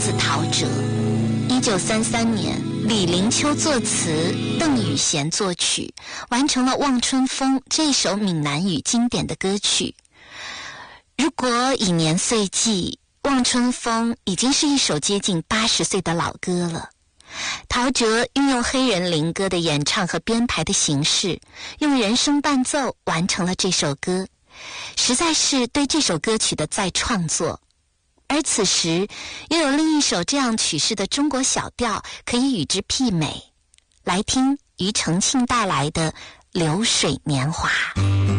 自陶喆。1933年，李林秋作词，邓雨贤作曲，完成了《望春风》这首闽南语经典的歌曲。如果以年岁计，《望春风》已经是一首接近80岁的老歌了。陶喆运用黑人灵歌的演唱和编排的形式，用人声伴奏完成了这首歌，实在是对这首歌曲的再创作。而此时又有另一首这样曲式的中国小调可以与之媲美，来听庾澄庆带来的《流水年华》。